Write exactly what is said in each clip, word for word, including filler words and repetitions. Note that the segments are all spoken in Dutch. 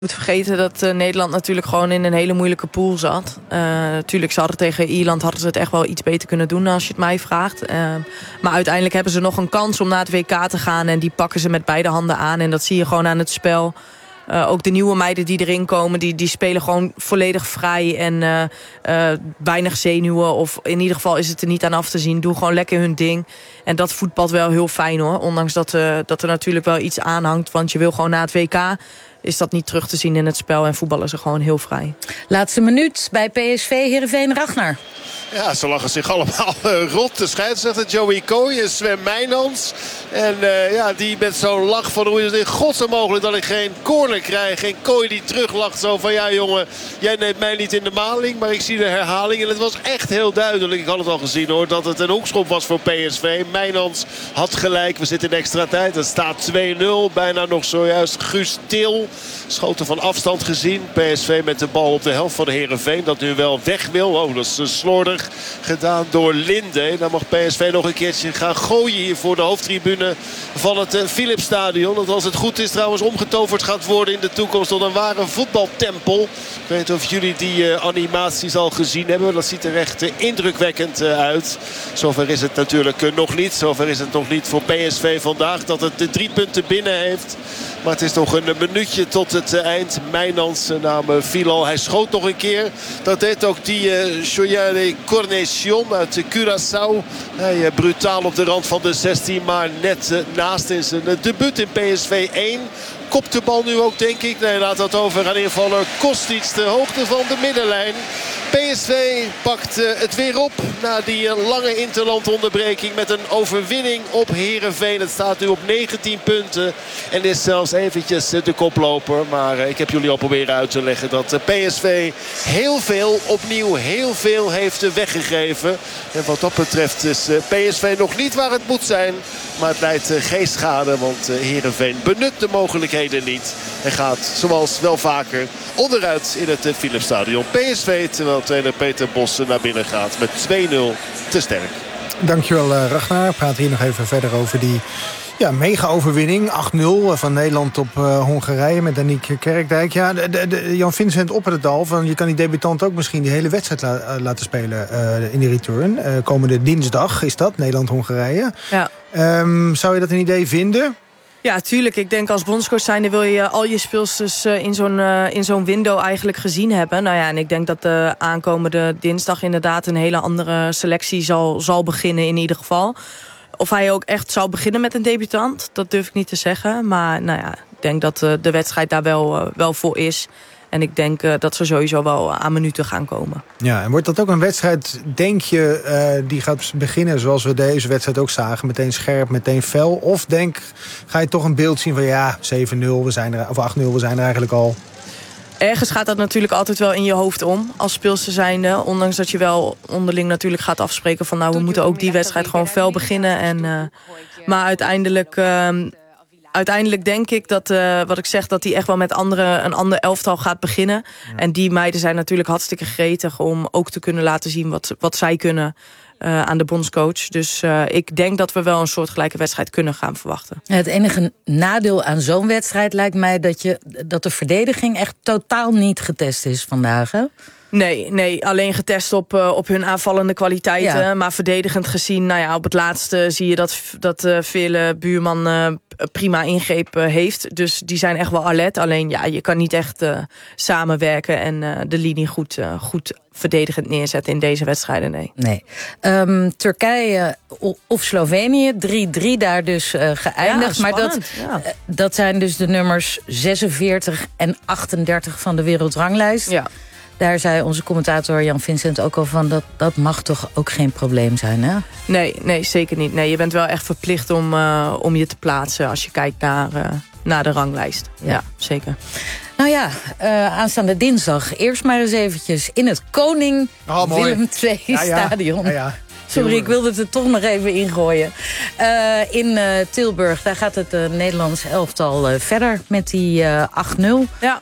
moet vergeten dat uh, Nederland natuurlijk gewoon in een hele moeilijke pool zat. Uh, natuurlijk, ze hadden tegen Ierland hadden ze het echt wel iets beter kunnen doen als je het mij vraagt. Uh, maar uiteindelijk hebben ze nog een kans om naar het W K te gaan. En die pakken ze met beide handen aan. En dat zie je gewoon aan het spel. Uh, ook de nieuwe meiden die erin komen, die, die spelen gewoon volledig vrij. En uh, uh, weinig zenuwen. Of in ieder geval is het er niet aan af te zien. Doe gewoon lekker hun ding. En dat voetbalt wel heel fijn hoor. Ondanks dat, uh, dat er natuurlijk wel iets aanhangt. Want je wil gewoon naar het W K. Is dat niet terug te zien in het spel. En voetballen ze gewoon heel vrij. Laatste minuut bij P S V Heerenveen Ragnar. Ja, ze lachen zich allemaal uh, rot. De scheidsrechter Joey Kooi en Sven Meijnans. En uh, ja, die met zo'n lach van hoe is het in godsnaam mogelijk dat ik geen corner krijg. En Kooi die teruglacht zo van ja jongen, jij neemt mij niet in de maling. Maar ik zie de herhaling en het was echt heel duidelijk. Ik had het al gezien hoor, dat het een hoekschop was voor P S V. Meijnans had gelijk, we zitten in extra tijd. Het staat twee nul, bijna nog zojuist Guus Til. Schoten van afstand gezien. P S V met de bal op de helft van de Heerenveen. Dat nu wel weg wil. Oh, dat is slordig gedaan door Linde. Dan mag P S V nog een keertje gaan gooien hier voor de hoofdtribune van het uh, Philipsstadion. Dat als het goed is trouwens omgetoverd gaat worden in de toekomst tot een ware voetbaltempel. Ik weet niet of jullie die uh, animaties al gezien hebben. Dat ziet er echt uh, indrukwekkend uh, uit. Zover is het natuurlijk uh, nog niet. Zover is het nog niet voor P S V vandaag dat het de drie punten binnen heeft. Maar het is nog een minuutje tot het uh, eind. Meijnans uh, naam uh, viel al. Hij schoot nog een keer. Dat deed ook die uh, Joyane Cornecion uit uh, Curaçao. Hij uh, brutaal op de rand van de zestien. Maar net uh, naast in zijn uh, debuut in P S V één. Kopt de bal nu ook denk ik. Nee, laat dat over aan invaller Kostic. De hoogte van de middenlijn. P S V pakt uh, het weer op na die uh, lange interlandonderbreking met een overwinning op Heerenveen. Het staat nu op negentien punten en is zelfs eventjes uh, de koploper. Maar uh, ik heb jullie al proberen uit te leggen dat uh, P S V heel veel, opnieuw heel veel heeft uh, weggegeven. En wat dat betreft is uh, P S V nog niet waar het moet zijn. Maar het leidt uh, geen schade, want uh, Heerenveen benut de mogelijkheden niet. En gaat, zoals wel vaker, onderuit in het uh, Philipsstadion. P S V, terwijl trainer Peter Bos naar binnen gaat met twee nul te sterk. Dankjewel uh, Ragnar. We praten hier nog even verder over die ja, mega-overwinning. acht nul van Nederland op uh, Hongarije met Daniek Kerkdijk. Ja, de, de, de, Jan-Vincent Opperdaal van je kan die debutant ook misschien die hele wedstrijd la, uh, laten spelen uh, in de return. Uh, komende dinsdag is dat, Nederland-Hongarije. Ja. Um, zou je dat een idee vinden? Ja, tuurlijk. Ik denk als bondscoach zijnde wil je al je speelsters in zo'n uh, in zo'n window eigenlijk gezien hebben. Nou ja, en ik denk dat de aankomende dinsdag inderdaad een hele andere selectie zal, zal beginnen in ieder geval. Of hij ook echt zal beginnen met een debutant, dat durf ik niet te zeggen. Maar nou ja, ik denk dat uh, de wedstrijd daar wel, uh, wel voor is. En ik denk uh, dat ze sowieso wel aan minuten gaan komen. Ja, en wordt dat ook een wedstrijd, denk je, uh, die gaat beginnen zoals we deze wedstrijd ook zagen? Meteen scherp, meteen fel? Of denk, ga je toch een beeld zien van ja, zeven nul, we zijn er, of acht nul, we zijn er eigenlijk al? Ergens gaat dat natuurlijk altijd wel in je hoofd om als speelster zijnde. Ondanks dat je wel onderling natuurlijk gaat afspreken van nou, we moeten ook die wedstrijd gewoon fel beginnen. En, uh, maar uiteindelijk... Uh, Uiteindelijk denk ik dat, uh, wat ik zeg, dat hij echt wel met andere, een ander elftal gaat beginnen. Ja. En die meiden zijn natuurlijk hartstikke gretig om ook te kunnen laten zien wat, wat zij kunnen uh, aan de bondscoach. Dus uh, ik denk dat we wel een soortgelijke wedstrijd kunnen gaan verwachten. Het enige nadeel aan zo'n wedstrijd lijkt mij dat, je, dat de verdediging echt totaal niet getest is vandaag, hè? Nee, nee, alleen getest op, uh, op hun aanvallende kwaliteiten. Ja. Maar verdedigend gezien, nou ja, op het laatste zie je dat, dat uh, Vele Buurman uh, prima ingreep uh, heeft. Dus die zijn echt wel alert. Alleen ja, je kan niet echt uh, samenwerken en uh, de linie goed, uh, goed verdedigend neerzetten in deze wedstrijden, nee. Nee. Um, Turkije of Slovenië, drie drie daar dus uh, geëindigd. Ja, maar dat, ja. uh, dat zijn dus de nummers zesenveertig en achtendertig van de wereldranglijst. Ja. Daar zei onze commentator Jan Vincent ook al van... dat, dat mag toch ook geen probleem zijn, hè? Nee, nee, zeker niet. Nee, je bent wel echt verplicht om, uh, om je te plaatsen... als je kijkt naar, uh, naar de ranglijst. Ja, ja zeker. Nou ja, uh, aanstaande dinsdag. Eerst maar eens eventjes in het Koning oh, Willem twee ja, ja. Stadion. Ja, ja. Sorry, ik wilde het er toch nog even ingooien. Uh, in uh, Tilburg, daar gaat het uh, Nederlands elftal uh, verder met die uh, acht nul. Ja.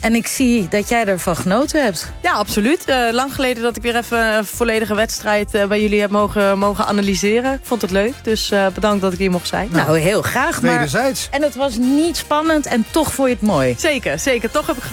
En ik zie dat jij ervan genoten hebt. Ja, absoluut. Uh, lang geleden dat ik weer even een volledige wedstrijd uh, bij jullie heb mogen, mogen analyseren. Ik vond het leuk, dus uh, bedankt dat ik hier mocht zijn. Nou, nou heel graag. Maar... Wederzijds. En het was niet spannend en toch vond je het mooi. Zeker, zeker. Toch heb ik